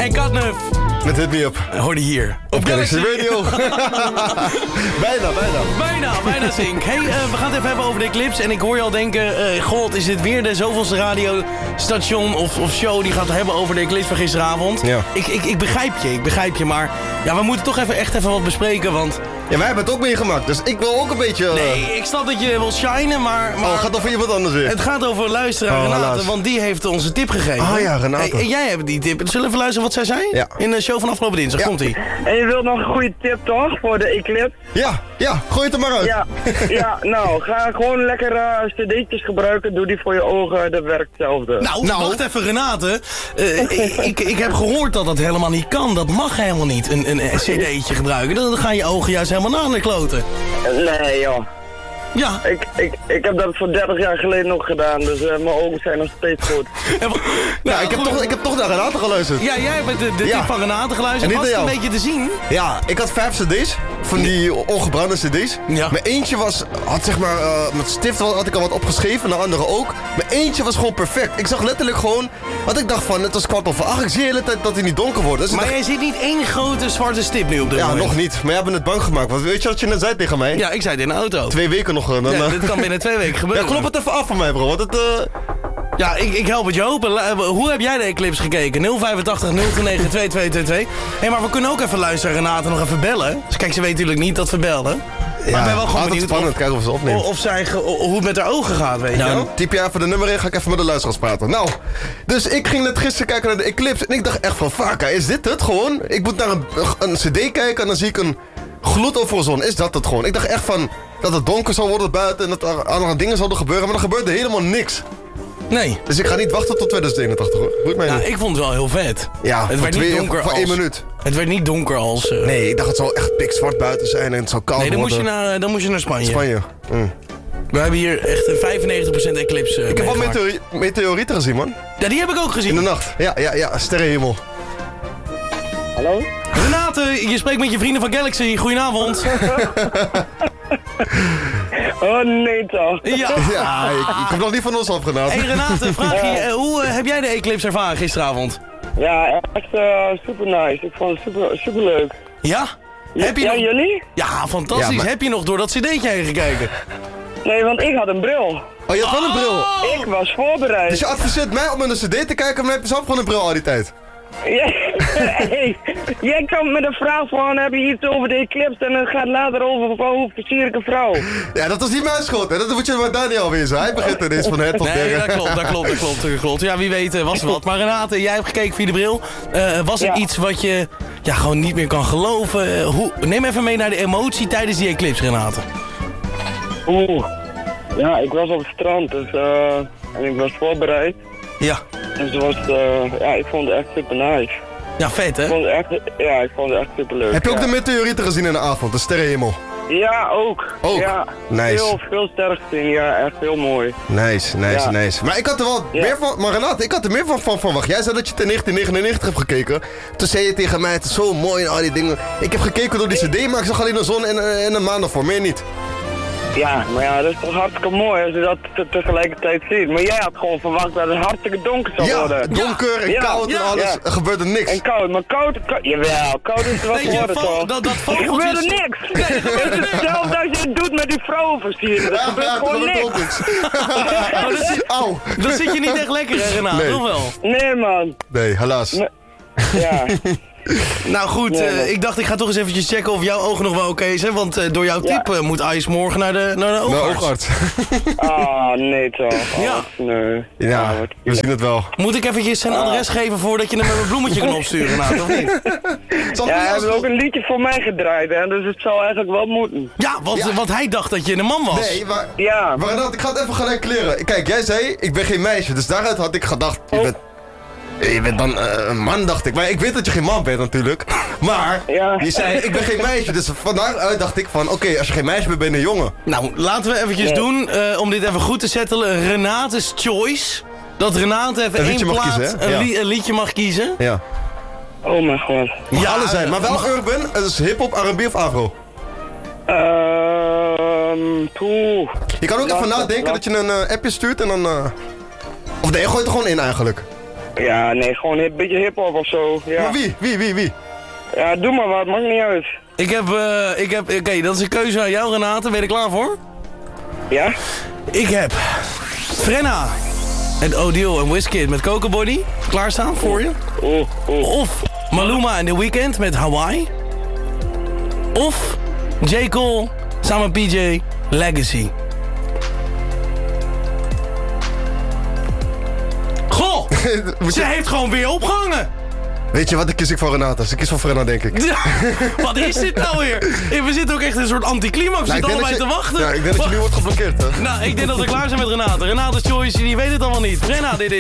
en Katnuf. Met Hit Me Up. Hoorde hier. Op Galaxy Radio. bijna Zink. Hey, we gaan het even hebben over de Eclipse. En ik hoor je al denken, god, is dit weer de zoveelste radiostation of show die gaat hebben over de Eclipse van gisteravond? Ja. Ik begrijp je, maar ja, we moeten toch echt even wat bespreken, want... Ja, wij hebben het ook meegemaakt, dus ik wil ook een beetje... Nee, ik snap dat je wil shinen, maar... Oh, het gaat over iemand anders weer. Het gaat over luisteraar Renate, helaas. want die heeft ons een tip gegeven. Ah ja, Renate. Hey, en jij hebt die tip. Zullen we even luisteren wat zij zei? Ja. In de show van afgelopen dinsdag, komt-ie. En je wilt nog een goede tip toch, voor de Eclipse? Ja, gooi het er maar uit. Ja, nou, ga gewoon lekker cd'tjes gebruiken, doe die voor je ogen, dat werkt hetzelfde. Nou, wacht even Renate. Ik heb gehoord dat dat helemaal niet kan. Dat mag helemaal niet, een cd'tje gebruiken. Dan gaan je ogen juist helemaal naar de kloten. Nee joh. Ja. Ik heb dat voor 30 jaar geleden nog gedaan, dus mijn ogen zijn nog steeds goed. Nou, ik heb toch naar Renate geluisterd. Ja, jij hebt de tip van Renate geluisterd. En Was het niet een aan jou. beetje te zien? Ja, ik had 5 cd's, van die ongebrande cd's. Ja. Mijn eentje had zeg maar, met stift had ik al wat opgeschreven, de andere ook. Mijn eentje was gewoon perfect. Ik zag letterlijk gewoon, wat ik dacht van, het was 7:15. Ik zie de hele tijd dat hij niet donker wordt. Dus Maar jij ziet niet één grote zwarte stip nu op dit moment. Ja, nog niet. Maar jij hebt het bang gemaakt. Want weet je wat je net zei tegen mij? Ja, ik zei het in de auto. 2 weken nog. Dan, Ja, dit kan binnen 2 weken gebeuren. Ja, klop het even af van mij, bro. Want het... Ja, ik help het je open. Hoe heb jij de Eclipse gekeken? 085 029 2222. Hé, maar we kunnen ook even luisteren, Renate, nog even bellen. Dus kijk, ze weet natuurlijk niet dat we bellen. Maar ik ben wel gewoon benieuwd spannend, kijken of ze opneemt. Hoe het met haar ogen gaat, weet je wel. Nou, typ je even de nummer in, ga ik even met de luisteraars praten. Nou, dus ik ging net gisteren kijken naar de Eclipse. En ik dacht echt van, Vaka, is dit het gewoon? Ik moet naar een cd kijken en dan zie ik een gloed over zon. Is dat het gewoon? Ik dacht echt van, dat het donker zou worden buiten en dat er andere dingen zouden gebeuren. Maar er gebeurde helemaal niks. Nee. Dus ik ga niet wachten tot 2081 hoor. Boeit mij niet. Ik vond het wel heel vet. Ja, het werd niet donker voor als... 1 minuut. Het werd niet donker als... Nee, ik dacht het zou echt pikzwart buiten zijn en het zou koud worden. Nee, dan moest je naar Spanje. Spanje. We hebben hier echt een 95% Eclipse Ik heb wel meteorieten gezien, man. Ja, die heb ik ook gezien. In de nacht. Ja, sterrenhemel. Hallo? Renate, je spreekt met je vrienden van Galaxy. Goedenavond. Oh nee toch? Ja, ik heb nog niet van ons afgedaan. Hey Renate, vraag je, hoe heb jij de Eclipse ervaren gisteravond? Ja, echt super nice. Ik vond het super leuk. Ja? Heb je ja, nog... jullie? Ja, fantastisch. Ja, maar... Heb je nog door dat cd'tje heen gekeken? Nee, want ik had een bril. Oh, je had wel een bril? Ik was voorbereid. Dus je adviseert mij om naar een cd te kijken, maar heb je zelf gewoon een bril al die tijd? Hey, jij komt met een vraag van, heb je iets over de Eclipse en het gaat later over van hoe versier ik een vrouw. Ja, dat was niet mijn schuld, hè. Dat moet je met Daniel weer zo. Hij begint ineens van het tot Nee, dat klopt. Ja, wie weet was er wat. Maar Renate, jij hebt gekeken via de bril. Was het iets wat je gewoon niet meer kan geloven? Neem even mee naar de emotie tijdens die Eclipse, Renate. Ja, ik was op het strand, dus en ik was voorbereid. Ja. Dus het was, ik vond het echt super nice. Ja, vet hè? Ik vond het echt super leuk. Heb je ook de meteorieten gezien in de avond, de sterrenhemel? Ja, ook. Ook? Ja, Nice. veel sterk gezien, ja, echt heel mooi. Nice. Maar ik had er wel meer van, maar Renate, ik had er meer van verwacht. Jij zei dat je het in 1999 hebt gekeken. Toen zei je tegen mij, het is zo mooi en al die dingen. Ik heb gekeken door die cd, maar ik zag alleen de zon en een maan ervoor, meer niet. Ja, maar ja, dat is toch hartstikke mooi als je dat tegelijkertijd ziet. Maar jij had gewoon verwacht dat het hartstikke donker zou worden. Ja, donker en koud en alles. Ja. Er gebeurde niks. En koud, maar koud jawel, koud is er wat geworden toch? Dat Er gebeurde vogeltjes... niks! Het is hetzelfde als je het doet met die vrouwenversieren. Er gebeurt gewoon niks. Dan zit je niet echt lekker hè Renate, Nee. of wel? Nee man. Nee, helaas. Ja. Nou goed, Nee, ik dacht ik ga toch eens eventjes checken of jouw ogen nog wel oké zijn. Want door jouw tip moet Ice morgen naar de oogarts. Ah, nee toch. Ja. Nee. Ja, we zien het wel. Moet ik eventjes zijn adres geven voordat je hem met een bloemetje kan opsturen, nou, of niet? Ja, hij heeft ook een liedje voor mij gedraaid, hè, dus het zou eigenlijk wel moeten. Ja, want hij dacht dat je een man was. Nee, maar... Ja. Maar Renate, ik ga het even gelijk kleren. Kijk, jij zei, ik ben geen meisje. Dus daaruit had ik gedacht, je bent dan een man, dacht ik. Maar ik weet dat je geen man bent natuurlijk. Maar je zei, ik ben geen meisje. Dus vandaaruit dacht ik van, oké, als je geen meisje bent, ben je een jongen. Nou, laten we eventjes doen, om dit even goed te settelen, Renate's Choice. Dat Renate even één plaat, een liedje mag kiezen. Ja. Oh mijn god. Ja, alle zijn, maar wel urban, dus hip-hop, R&B of afro. Je kan ook even nadenken dat je een appje stuurt en dan... Of nee, gooi het er gewoon in eigenlijk. Ja, nee, gewoon een beetje hip-hop of zo. Ja. Maar wie? Ja, doe maar wat, maakt niet uit. Oké, dat is een keuze aan jou, Renate. Ben je er klaar voor? Ja? Ik heb Frenna en Odile en Wizkid met Coco Body klaarstaan voor je. Of Maluma en The Weeknd met Hawaii. Of J. Cole samen met PJ Legacy. Goh, ze heeft gewoon weer opgehangen. Weet je wat, ik kies voor Renata. Ze kiest voor Frenna, denk ik. Ja, wat is dit nou weer? We zitten ook echt in een soort anticlimax. We zitten allebei te wachten. Ja, ik denk dat je nu wordt geblokkeerd, hè? Nou, ik denk dat we klaar zijn met Renate. Renate's Choice, die weet het allemaal niet. Frenna, dit is...